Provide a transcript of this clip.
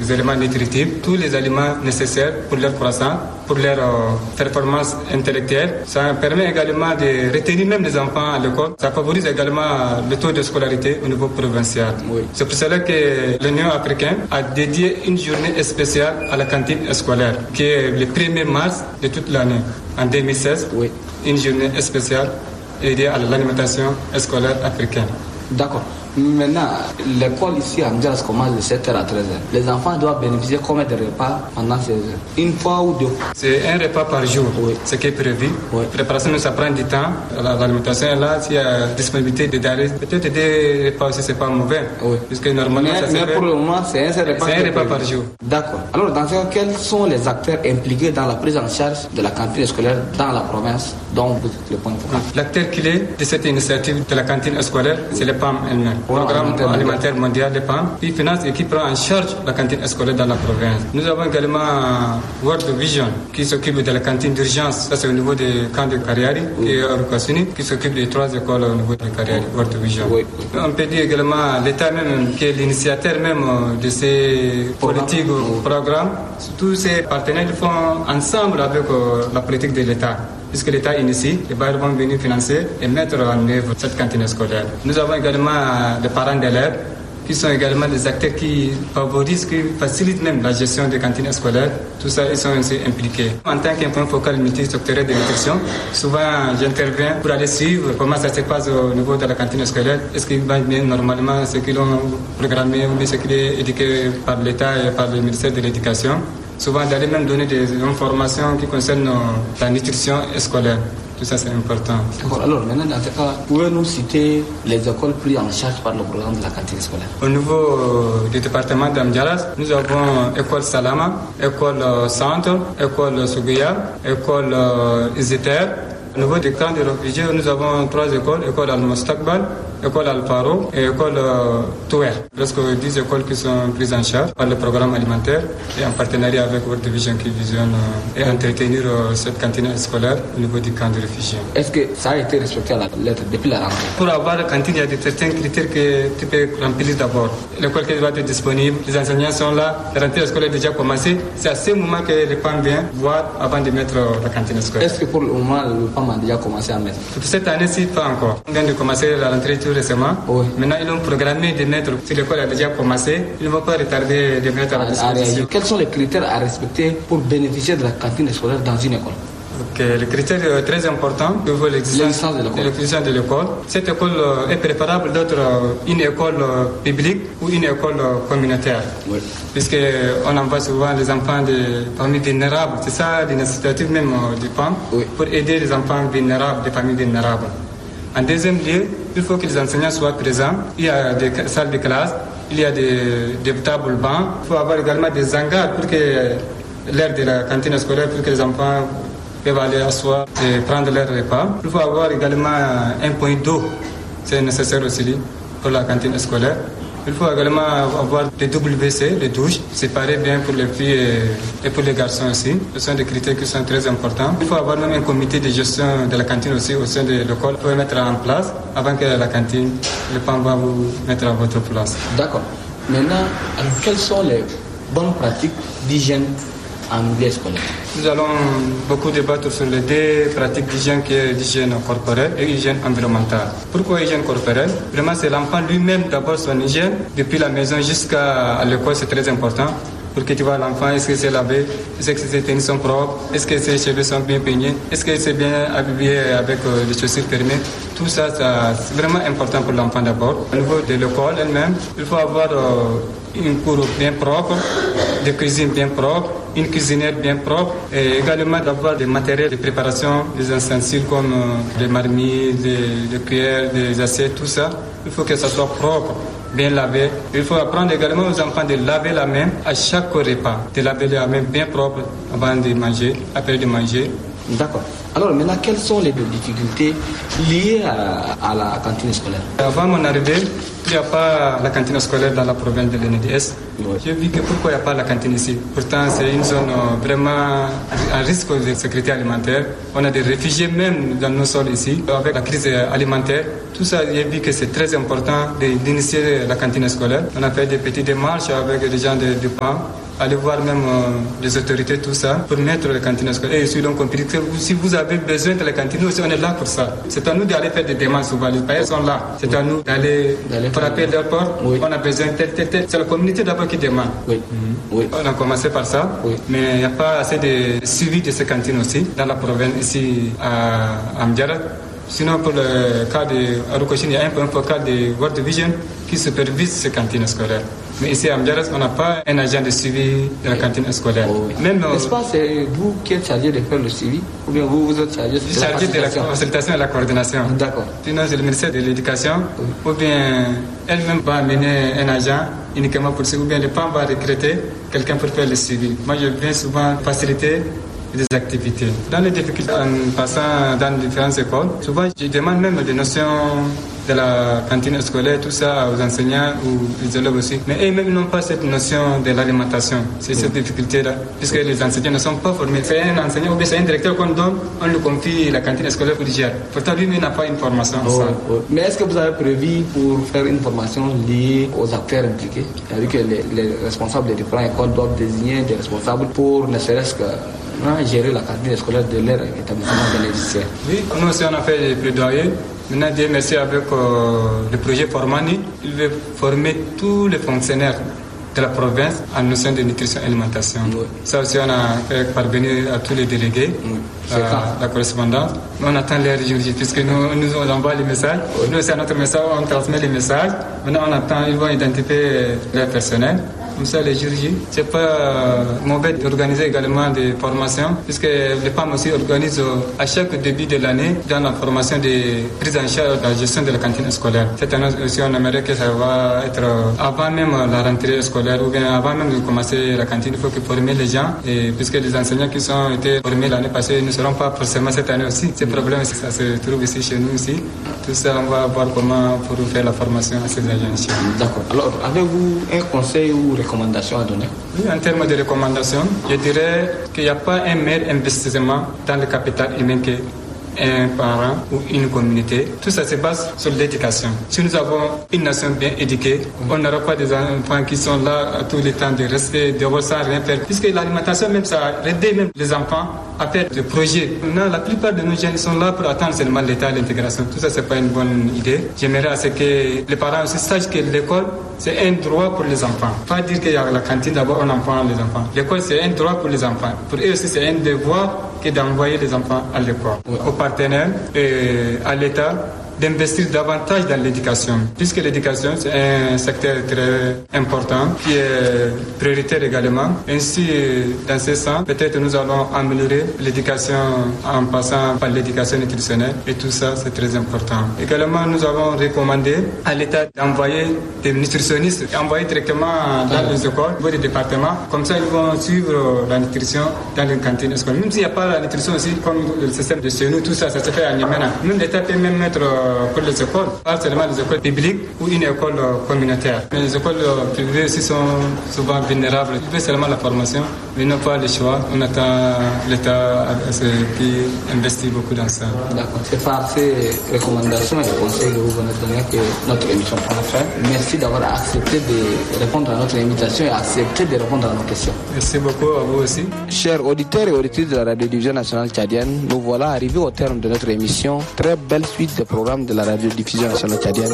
les éléments nutritifs, tous les aliments nécessaires pour leur croissance, pour leur performance intellectuelle. Ça permet également de retenir même les enfants à l'école. Ça favorise également le taux de scolarité au niveau provincial. Oui. C'est pour cela que l'Union africaine a dédié une journée spéciale à la cantine scolaire, qui est le 1er mars de toute l'année. En 2016, oui. Une journée spéciale dédiée à l'alimentation scolaire africaine. D'accord. Maintenant, l'école ici à Ndjaras commence de 7h à 13h. Les enfants doivent bénéficier combien de repas pendant ces heures? Une fois ou deux? C'est un repas par jour, oui. Ce qui est prévu. Oui. Préparation, ça prend du temps. L'alimentation est là, s'il y a disponibilité de denrées, peut-être des repas aussi, c'est pas mauvais. Oui. Puisque normalement, mais pour le moment, c'est un repas par jour. D'accord. Alors, dans ce cas, quels sont les acteurs impliqués dans la prise en charge de la cantine scolaire dans la province dont vous êtes le point focal? L'acteur clé de cette initiative de la cantine scolaire, c'est les PAM elles-mêmes. Programme alimentaire mondial des PAM, qui finance et qui prend en charge la cantine scolaire dans la province. Nous avons également World Vision, qui s'occupe de la cantine d'urgence, ça c'est au niveau des camps de Kariari, et Orukasuni, qui s'occupe des 3 écoles au niveau de Kariari, World Vision. Oui. On peut dire également l'État même, qui est l'initiateur même de ces politiques, programmes. Tous ces partenaires font ensemble avec la politique de l'État. Puisque l'État initie, les bailleurs vont venir financer et mettre en œuvre cette cantine scolaire. Nous avons également des parents d'élèves qui sont également des acteurs qui favorisent, qui facilitent même la gestion des cantines scolaires. Tout ça, ils sont aussi impliqués. En tant qu'un point focal multisectoriel de nutrition, souvent j'interviens pour aller suivre comment ça se passe au niveau de la cantine scolaire. Est-ce qu'ils mangent bien normalement ce qu'ils ont programmé ou bien ce qui est éduqué par l'État et par le ministère de l'Éducation? Souvent d'aller même donner des informations qui concernent la nutrition scolaire. Tout ça, c'est important. D'accord. Alors, maintenant, dans ce cas, pouvez-nous citer les écoles prises en charge par le programme de la cantine scolaire? Au niveau du département d'Amdjaras, nous avons école Salama, école Centre, école Sougouya, école Iziter. Au niveau des camps de réfugiés, nous avons 3 écoles, école Al-Mustakbal, école Al-Faro et école Touer. Presque 10 écoles qui sont prises en charge par le programme alimentaire et en partenariat avec World Vision qui visionne et entretenir cette cantine scolaire au niveau du camp de réfugiés. Est-ce que ça a été respecté à la lettre depuis la rentrée? Pour avoir la cantine, il y a certains critères que tu peux remplir d'abord. L'école qui doit être disponible, les enseignants sont là, la rentrée scolaire est déjà commencée. C'est à ce moment que les PAM viennent voir avant de mettre la cantine scolaire. Est-ce que pour le moment, le PAM a déjà commencé à mettre? Pour cette année-ci, pas encore. On vient de commencer la rentrée tout récemment. Oui. Maintenant, ils ont programmé de mettre, si l'école a déjà commencé, ils ne vont pas retarder de mettre à la disposition. Quels sont les critères à respecter pour bénéficier de la cantine scolaire dans une école? Le critère très important que vaut l'existence de l'école. Cette école est préférable d'être une école publique ou une école communautaire. Oui. Puisqu'on envoie souvent les enfants de familles vulnérables. C'est ça l'initiative même du PAM, oui, pour aider les enfants vulnérables, des familles vulnérables. En deuxième lieu, il faut que les enseignants soient présents. Il y a des salles de classe, il y a des tables bancs. Il faut avoir également des hangars pour que l'air de la cantine scolaire, pour que les enfants peuvent aller asseoir et prendre leur repas. Il faut avoir également un point d'eau. C'est nécessaire aussi pour la cantine scolaire. Il faut également avoir des WC, les douches, séparées bien pour les filles et pour les garçons aussi. Ce sont des critères qui sont très importants. Il faut avoir même un comité de gestion de la cantine aussi au sein de l'école. Il faut le mettre en place avant que la cantine, le PAM va vous mettre à votre place. D'accord. Maintenant, alors, quelles sont les bonnes pratiques d'hygiène en milieu scolaire? Nous allons beaucoup débattre sur les 2 pratiques d'hygiène qui est l'hygiène corporelle et l'hygiène environnementale. Pourquoi l'hygiène corporelle? Vraiment, c'est l'enfant lui-même d'abord son hygiène. Depuis la maison jusqu'à l'école, c'est très important. Pour que tu vois l'enfant, est-ce que c'est lavé, est-ce que ses tenues sont propres, est-ce que ses cheveux sont bien peignés, est-ce que c'est bien habillé avec les chaussures fermées. Tout ça, c'est vraiment important pour l'enfant d'abord. Au niveau de l'école elle-même, il faut avoir une cour bien propre, des cuisines bien propres, une cuisinière bien propre et également d'avoir des matériels de préparation, des ustensiles comme des marmites, des cuillères, des assiettes, tout ça. Il faut que ça soit propre, bien lavé. Il faut apprendre également aux enfants de laver la main à chaque repas, de laver la main bien propre avant de manger, après de manger. D'accord. Alors maintenant, quelles sont les difficultés liées à la cantine scolaire? Avant mon arrivée, il n'y a pas la cantine scolaire dans la province de l'NDS. Oui. J'ai vu que pourquoi il n'y a pas la cantine ici. Pourtant, c'est une zone vraiment à risque de sécurité alimentaire. On a des réfugiés même dans nos sols ici, avec la crise alimentaire. Tout ça, j'ai vu que c'est très important d'initier la cantine scolaire. On a fait des petites démarches avec les gens du PAM, aller voir même les autorités, tout ça, pour mettre la cantine scolaire. Et je suis donc compris que si vous avez besoin de la cantine, aussi, on est là pour ça. C'est à nous d'aller faire des démarches souvent. Les païens sont là. C'est à nous d'aller frapper leur porte. Oui. On a besoin tel. C'est la communauté d'abord qui demande. Oui. Oui. On a commencé par ça, oui. Mais il n'y a pas assez de suivi de ces cantines aussi, dans la province, ici à Amdiara. Sinon, pour le cas de Arukochine, il y a un focal de World Vision qui supervise ces cantines scolaires. Mais ici à Amdiara, on n'a pas un agent de suivi de la cantine scolaire. Oh oui. N'est-ce pas, c'est vous qui êtes chargé de faire le suivi ou bien vous êtes chargé de la facilitation et la coordination. D'accord. Sinon, c'est le ministère de l'Éducation, oui. Ou bien elle-même va amener un agent uniquement pour ça, ou bien le PAM va recruter quelqu'un pour faire le suivi. Moi, je viens souvent faciliter des activités. Dans les difficultés, en passant dans différentes écoles, souvent je demande même des notions de la cantine scolaire, tout ça aux enseignants ou aux élèves aussi. Mais eux-mêmes n'ont pas cette notion de l'alimentation. C'est cette difficulté-là, puisque les enseignants ne sont pas formés. C'est un enseignant ou bien c'est un directeur qu'on donne, on lui confie la cantine scolaire pour gérer. Pourtant, lui-même n'a pas une formation en ça. Mais est-ce que vous avez prévu pour faire une formation liée aux acteurs impliqués? C'est-à-dire que les responsables des différentes écoles doivent désigner des responsables pour ne serait-ce que gérer la cantine scolaire de leur établissement bénéficiaire. Oui, nous aussi on a fait des plaidoyers. Maintenant, Dieu merci, avec le projet Formani, il veut former tous les fonctionnaires de la province en notion de nutrition et alimentation. Oui. Ça aussi, on a fait parvenir à tous les délégués, la correspondance. On attend les résultats puisque nous envoie les messages. Oui. Nous, c'est notre message, on transmet les messages. Maintenant, on attend, ils vont identifier leur personnel. Comme ça, les juges, c'est pas mauvais d'organiser également des formations, puisque les PAM aussi organisent à chaque début de l'année dans la formation de prise en charge de la gestion de la cantine scolaire. Cette année aussi, on aimerait que ça va être avant même la rentrée scolaire, ou bien avant même de commencer la cantine, il faut que former les gens, et puisque les enseignants qui ont été formés l'année passée ne seront pas forcément cette année aussi. Ces problèmes, ça se trouve ici chez nous aussi. Tout ça, on va voir comment pour faire la formation à ces agents. D'accord. Alors, avez-vous un conseil ou recommandation à donner? Oui, en termes de recommandations, je dirais qu'il n'y a pas un meilleur investissement dans le capital humain qu'un parent ou une communauté. Tout ça se base sur l'éducation. Si nous avons une nation bien éduquée, on n'aura pas des enfants qui sont là à tout le temps de rester dehors sans rien faire. Puisque l'alimentation, même ça aide même les enfants à faire des projets. Maintenant, la plupart de nos jeunes sont là pour attendre seulement l'État et l'intégration. Tout ça, c'est pas une bonne idée. J'aimerais à ce que les parents aussi sachent que l'école, c'est un droit pour les enfants. Pas dire qu'il y a la cantine, d'abord on envoie les enfants. L'école, c'est un droit pour les enfants. Pour eux aussi, c'est un devoir que d'envoyer les enfants à l'école. Oui. Aux partenaires et à l'État d'investir davantage dans l'éducation, puisque l'éducation c'est un secteur très important qui est prioritaire également. Ainsi, dans ce sens, peut-être nous allons améliorer l'éducation en passant par l'éducation nutritionnelle et tout ça c'est très important. Également, nous avons recommandé à l'État d'envoyer des nutritionnistes, envoyer directement dans les écoles, au niveau des départements, comme ça ils vont suivre la nutrition dans les cantines scolaires. Même s'il n'y a pas la nutrition aussi, comme le système de chez nous, tout ça se fait en Yémen. Même l'État peut même mettre pour les écoles, pas seulement les écoles publiques ou une école communautaire. Mais les écoles privées aussi sont souvent vulnérables. Ils veulent seulement la formation, mais ils n'ont pas le choix. On attend l'État qui investit beaucoup dans ça. D'accord. C'est par ces recommandations et conseils que vous venez de donner que notre émission prend fin. Merci d'avoir accepté de répondre à notre invitation et accepté de répondre à nos questions. Merci beaucoup à vous aussi. Chers auditeurs et auditrices de la radiodiffusion nationale tchadienne, nous voilà arrivés au terme de notre émission. Très belle suite de programmes de la radiodiffusion nationale tchadienne.